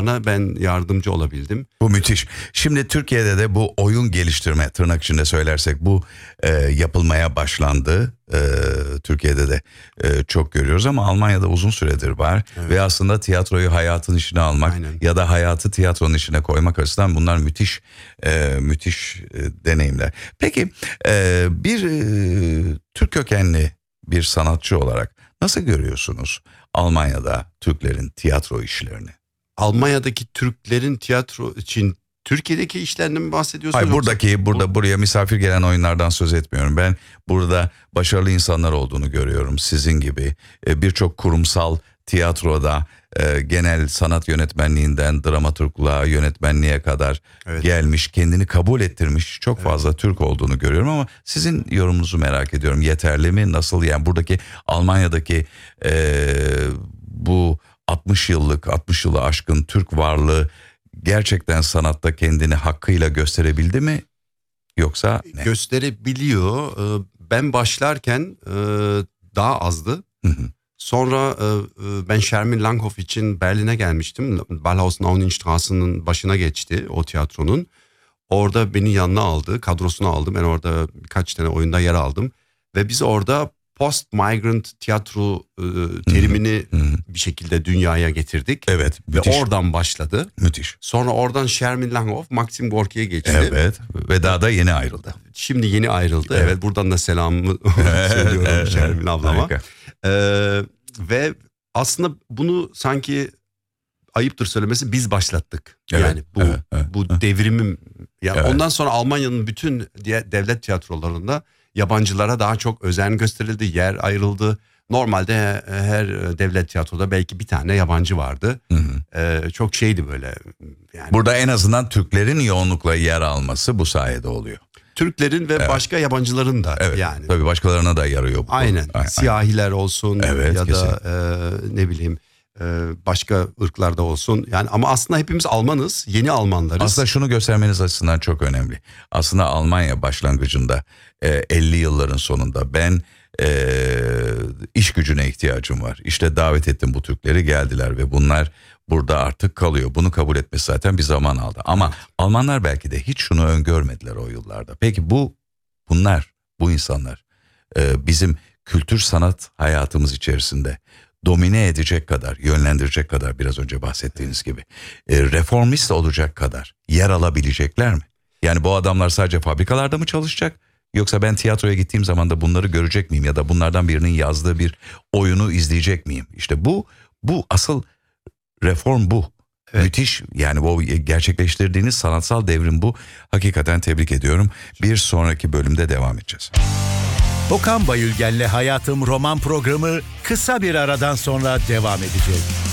ben yardımcı olabildim. Bu müthiş. Şimdi Türkiye'de de bu oyun geliştirme, tırnak içinde söylersek, bu yapılmaya başlandı. Türkiye'de de çok görüyoruz ama Almanya'da uzun süredir var. Evet. Ve aslında tiyatroyu hayatın içine almak, aynen, ya da hayatı tiyatronun içine koymak açısından bunlar müthiş deneyimler. Peki bir Türk kökenli bir sanatçı olarak nasıl görüyorsunuz Almanya'da Türklerin tiyatro işlerini? Almanya'daki Türklerin tiyatro için Türkiye'deki işlerinden mi bahsediyorsunuz? Hayır, buraya misafir gelen oyunlardan söz etmiyorum. Ben burada başarılı insanlar olduğunu görüyorum. Sizin gibi birçok kurumsal tiyatroda genel sanat yönetmenliğinden dramaturgluğa, yönetmenliğe kadar, evet, gelmiş, kendini kabul ettirmiş çok fazla, evet, Türk olduğunu görüyorum ama sizin yorumunuzu merak ediyorum. Yeterli mi? Nasıl? Yani buradaki Almanya'daki bu 60 yılı aşkın Türk varlığı gerçekten sanatta kendini hakkıyla gösterebildi mi? Yoksa ne? Gösterebiliyor. Ben başlarken daha azdı. Sonra ben Shermin Langhoff için Berlin'e gelmiştim. Ballhaus-Nauninstrasse'nin başına geçti o tiyatronun. Orada beni yanına aldı, kadrosuna aldı. Ben orada birkaç tane oyunda yer aldım. Ve biz orada post-migrant tiyatro terimini bir şekilde dünyaya getirdik. Evet. Müthiş. Ve oradan başladı. Müthiş. Sonra oradan Shermin Langhoff, Maxim Gorki'ye geçti. Evet. Ve daha da yeni ayrıldı. Şimdi yeni ayrıldı. Evet. Buradan da selamımı söylüyorum Shermin ablama. Ve aslında bunu sanki ayıptır söylemesi biz başlattık. Evet, yani bu devrimim. Yani evet. Ondan sonra Almanya'nın bütün devlet tiyatrolarında yabancılara daha çok özen gösterildi, yer ayrıldı. Normalde her devlet tiyatroda belki bir tane yabancı vardı. Çok şeydi böyle. Yani burada en azından Türklerin yoğunlukla yer alması bu sayede oluyor. Türklerin ve başka yabancıların da, evet, yani. Tabii başkalarına da yarıyor bu. Aynen. Siyahiler olsun, evet, ya kesinlikle, da ne bileyim başka ırklarda olsun. Yani ama aslında hepimiz Almanız, yeni Almanlarız. Aslında şunu göstermeniz açısından çok önemli. Aslında Almanya başlangıcında 50 yılların sonunda ben iş gücüne ihtiyacım var. İşte davet ettim bu Türkleri, geldiler ve bunlar burada artık kalıyor. Bunu kabul etmesi zaten bir zaman aldı. Ama evet, Almanlar belki de hiç şunu öngörmediler o yıllarda. Peki bu insanlar bizim kültür sanat hayatımız içerisinde domine edecek kadar, yönlendirecek kadar, biraz önce bahsettiğiniz gibi reformist olacak kadar yer alabilecekler mi? Yani bu adamlar sadece fabrikalarda mı çalışacak? Yoksa ben tiyatroya gittiğim zaman da bunları görecek miyim? Ya da bunlardan birinin yazdığı bir oyunu izleyecek miyim? İşte bu asıl reform bu. Evet. Müthiş, yani o gerçekleştirdiğiniz sanatsal devrim bu. Hakikaten tebrik ediyorum. Bir sonraki bölümde devam edeceğiz. Okan Bayülgen'le Hayatım roman programı kısa bir aradan sonra devam edecek.